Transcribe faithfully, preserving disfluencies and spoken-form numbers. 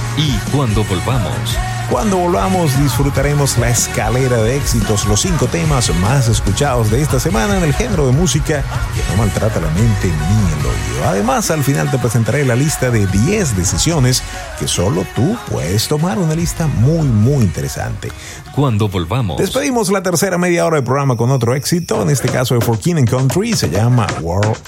Y cuando volvamos... Cuando volvamos disfrutaremos la escalera de éxitos, los cinco temas más escuchados de esta semana en el género de música que no maltrata la mente ni el oído. Además, al final te presentaré la lista de diez decisiones que solo tú puedes tomar, una lista muy muy interesante. Cuando volvamos... Despedimos la tercera media hora del programa con otro éxito, en este caso de For King and Country, se llama World